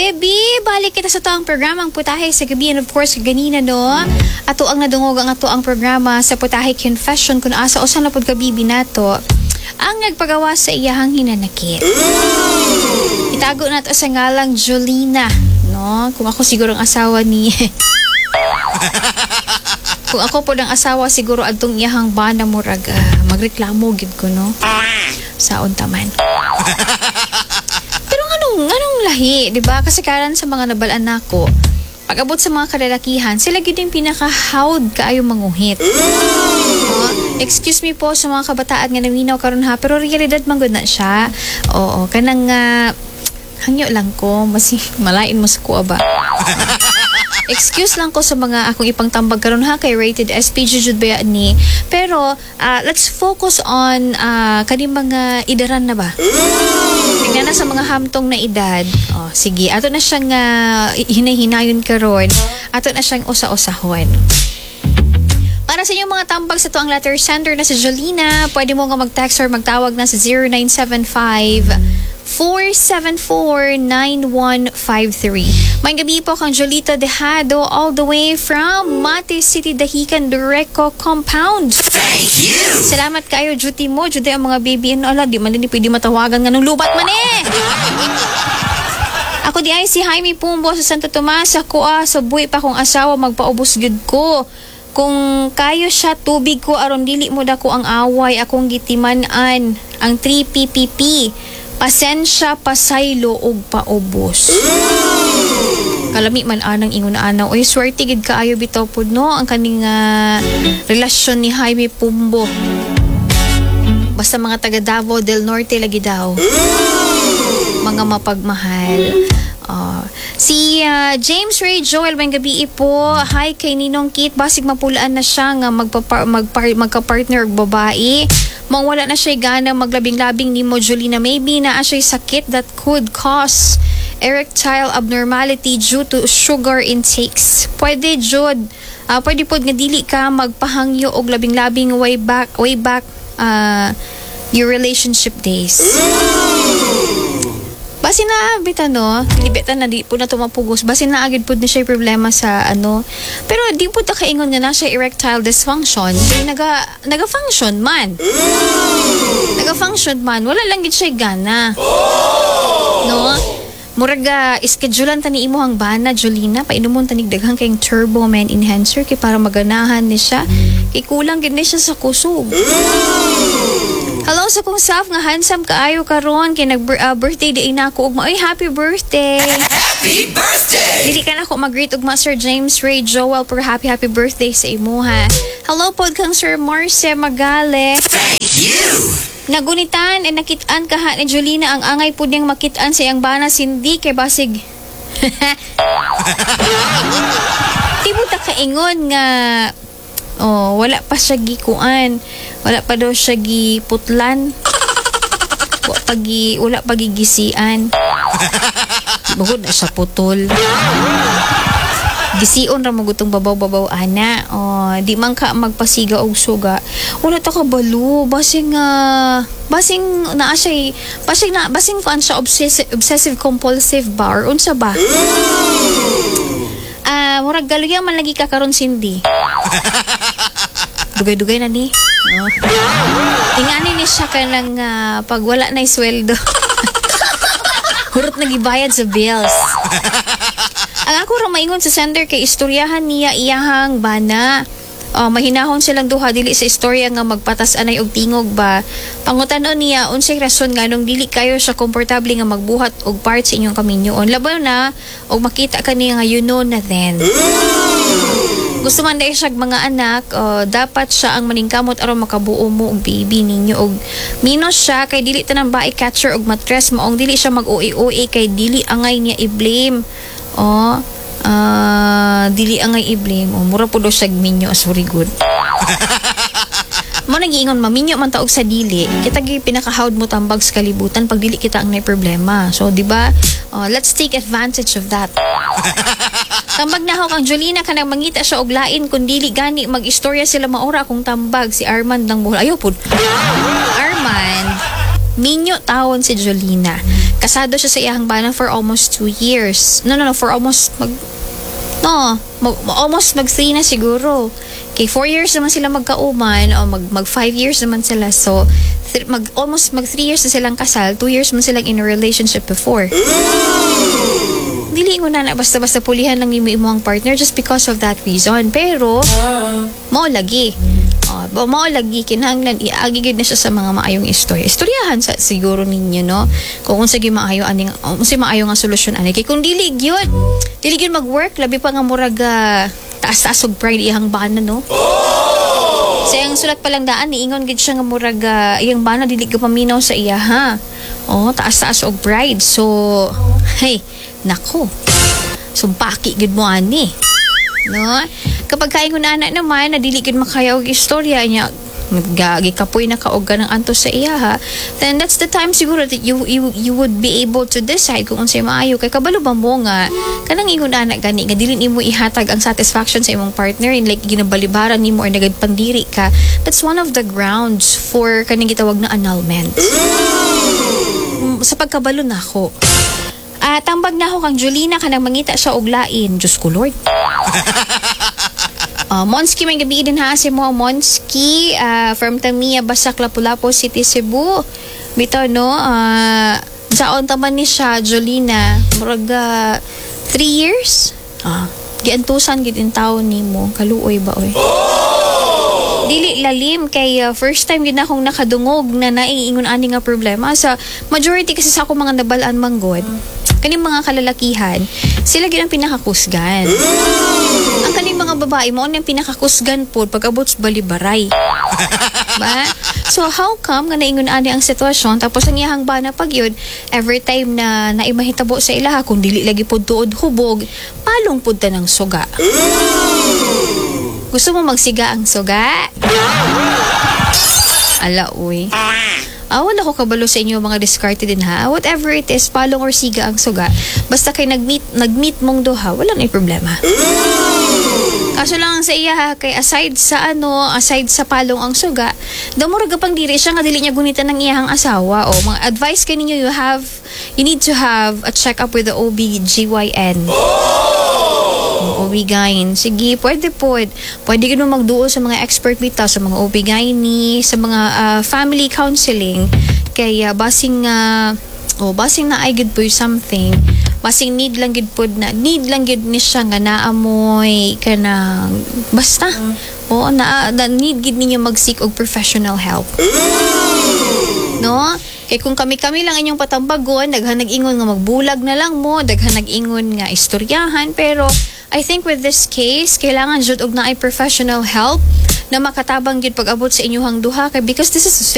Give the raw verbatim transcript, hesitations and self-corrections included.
baby, balik kita sa toang programang Putahe sa Gabi. And of course, ganina no, ato ang nadungog ang ato ang programa sa Putahe Confession kung asa o saan na pod ka bibi nato ang nagpagawa sa iyahang hinanakit. Itago nato sa ngalang Jolina, no? Kung ako siguro ang asawa ni kung ako po ng asawa siguro adtong iyahang bana murag uh, magreklamo gid ko, no? Saon taman. Pero anong anong lahi, 'di ba? Kasi karan sa mga nabalaan nako, pag-abot sa mga kalalakihan, sila gid yung pinaka-hawd kaayo manguhit. Oh, excuse me po sa mga kabataan nga naminaw karon ha, pero realidad man gud na siya. Oo, kanang uh, hangyo lang ko, mas malain mo sa kuha ba. Excuse lang ko sa mga akong ipangtambag karon ha kay Rated S P jud ba ni. Pero uh, let's focus on uh, kani mga idaran na ba? Tingnan na sa mga hamtong na edad. Oh, sige, ato na siyang uh, hinay-hinayon karon. Ato na siyang usa-usahon. Para sa inyong mga tambag sa to ang letter sender na si Jolina, pwede mo nga mag-text or magtawag na sa zero nine seven five four seven four nine one five three. May gabi po kang Jolita Dejado all the way from Mate City, Dahican, Dureco Compound. Thank you! Salamat kayo, duty mo. Duty ang mga baby. Ano, ala, di man din pwede matawagan nga ng lubat man eh. Ako di ay si Jaime Pumbo sa Santo Tomas. Ako ah, sa buhay pa kong asawa, magpaubos gud ko. Kung kayo siya, tubig ko, aron dili mo da ko ang away, akong gitimanan, ang three P P P. Pasensya, pasaylo, og paubos. Kalami man anang ingon anaw. Oy, swerte gid kaayo bitaw pod no ang kaning uh, relasyon ni Jaime Pumbo. Basta mga taga Davao del Norte lagi daw. Mga mapagmahal. Uh, si uh, James Ray Joel, may gabi po. Hi kay Ninong Kit. Basig mapulaan na siya nga magpa- magpa- magka-partner og babae. Mang wala na siya gana maglabing-labing ni mo Jolina. Maybe na siya sakit that could cause erectile abnormality due to sugar intakes. Pwede jud. Uh, pwede pod nga dili ka magpahangyo og labing-labing way back way back uh, your relationship days. Basi na bita no, libetan na di po na tumapugos. Basi na agad po na siya problema sa ano. Pero di po ta kaingon nga na siya erectile dysfunction. Kaya naga, naga-function man. Naga-function man. Wala lang gid siya gana. No? Muraga, ischedulean ta ni imuhang bana, Jolina. Painomon tanig daghang kayong turbo man enhancer kay para maganahan ni siya. Kay kulang gid ni siya sa kusog. Hello sa kong self nga handsome kaayo karon kay nag uh, birthday di na ako ugma. Ay, happy birthday. Happy birthday! Dili ka na ako mag-greet ugma Sir James Ray Joel pero happy happy birthday sa imo ha. Hello pod kang Sir Marce Magale. Thank you! Nagunitan and nakitaan kaha ni Jolina ang angay po niyang makitaan sa iyang bana sindi kay basig. Tibo ta kaingon nga oh, wala pa siya gikuan. Wala pa daw siya giputlan. Wala pa gi, wala pa gigisian. Bukod na siya putol. Gisiun ra mo gutong babaw-babaw ana. Oh, di man ka magpasiga og suga. Wala ta ka balo, basing uh, basing naa siya, basing na basing kuan siya obsessive, obsessive compulsive ba or unsa ba? Ah, uh, murag galuya man lagi ka karon sindi. Dugay-dugay na ni. Oh. Tingani ni siya ka ng uh, pag wala na sweldo. Hurot nagibayad sa bills. Ang ako ra maingon sa sender kay istoryahan niya iyahang bana. Oh, mahinahon silang duha dili sa istorya nga magpatas anay og tingog ba. Pangutanon niya unsay rason nganong dili kayo siya komportable nga magbuhat og part sa inyong kaminyoon. Labaw na og makita kani nga you know na then. Gusto man dahil siya mga anak, uh, dapat siya ang maningkamot aron makabuo mo og baby ninyo og minos siya kay dili tanan ba i-catcher og matres maong dili siya mag-oi-oi kay dili angay niya i-blame. Oh, uh, dili angay i-blame. Oh, mura po daw siya minyo, sorry good. Mo nagiingon maminyo man taog sa dili. Kita gi pinakahawd mo tambag sa kalibutan pag dili kita ang nay problema. So, di ba? Uh, let's take advantage of that. Tambag na ho kang Jolina kanang mangita siya og lain kun dili gani mag-istorya sila maura kung tambag si Armand ng buhol. Ayaw pud. Armand, minyo tawon si Jolina. kasado siya sa iyang bana for almost two years. No, no, no, for almost mag no, mag, almost mag three na siguro. Okay, four years naman sila magkauman o mag mag five years naman sila. So th- mag almost mag three years na silang kasal, two years man silang in a relationship before. Dili ko na na basta-basta pulihan lang nimo imo ang partner just because of that reason. Pero mao lagi. Oh, ba mao lagi kinahanglan iagi gid na siya sa mga maayong istorya. Istoryahan sa siguro ninyo, no? Kung unsa gyud maayo aning unsa maayo nga solusyon ani kay kung dili gyud dili gyud mag-work labi pa nga murag uh, taas-taas og pride iyang bana, no? Sa iyang sulat pa lang daan niingon gid siya nga murag uh, iyang bana dili gyud paminaw sa iya, ha. Oh, taas-taas og pride. So, hey, nako. Sumpaki gid mo ani. No? Kapag kain ko na anak naman, na dili gid makaya og istorya niya, gikapoy na kaog ka ng antos sa iya, ha, then that's the time siguro that you you you would be able to decide kung unsay maayo kay kabalo ba mo nga kanang ingon anak gani nga dili nimo ihatag ang satisfaction sa imong partner in like ginabalibaran nimo or nagagpandiri ka. That's one of the grounds for kaning gitawag na annulment. Sa pagkabalo na ako, ah, tambag na ako kang Jolina kanang mangita sa uglain. Diyos ko, Lord. Uh, Monski, may gabi din ha si mo. Monski, uh, from Tamiya, Basak, Lapu-Lapu City, Cebu. Bito, no? Uh, Jaon taman ni siya, Jolina. Murag uh, three years? Ah, giantusan gid in taon ni mo. Kaluoy ba, oy? Dili lalim kay uh, first time gid na akong nakadungog na naiingon ani nga problema sa majority kasi sa ako mga nabalaan manggod kaning mga kalalakihan sila gid ang pinakakusgan. Ang kaning mga babae mo ang pinakakusgan pod pag abot sa balibaray. Ba? So how come nga naingon ani ang sitwasyon tapos ang iyahang bana pag yun every time na naimahitabo sa ilaha kung dili lagi pod tuod hubog palong pod ta ng suga. Gusto mo magsiga ang suga? Ala, uy. Awan ako kabalo sa inyo mga discarded din, ha? Whatever it is, palong or siga ang suga. Basta kay nag-meet, nag-meet mong duha, walang may problema. Kaso lang sa iya, ha? Kay aside sa ano, aside sa palong ang suga, damuraga pang diri siya nga dili niya gunitan ng iyahang asawa. O, mga advice ka ninyo, you have, you need to have a check-up with the O B G Y N. O B G Y N. Sige, pwede po. Pwede ka naman magduo sa mga expert bitaw, sa mga O B G Y N, sa mga uh, family counseling. Kaya basing uh, oh, basing na ay good po something. Basing need lang gid po na need lang gid ni siya nga naamoy kanang basta. O na, na need gid ninyo mag-seek og professional help. No? Kaya kung kami-kami lang inyong patambagon, daghan nag-ingon nga magbulag na lang mo, daghan nag-ingon nga istoryahan, pero I think with this case, kailangan jud og na ay professional help na makatabang gid pag-abot sa inyong duha kay because this is